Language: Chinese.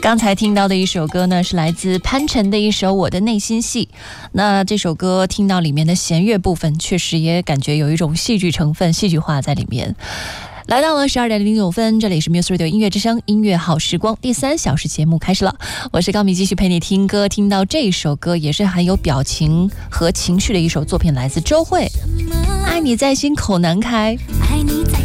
刚才听到的一首歌呢，是来自潘辰的一首《我的内心戏》。那这首歌听到里面的弦乐部分，确实也感觉有一种戏剧成分、戏剧化在里面。来到了12:09，这里是 Muse Radio 音乐之声音乐好时光第3小时节目开始了，我是高米，继续陪你听歌。听到这首歌也是很有表情和情绪的一首作品，来自周蕙，爱你在心口难开。 爱你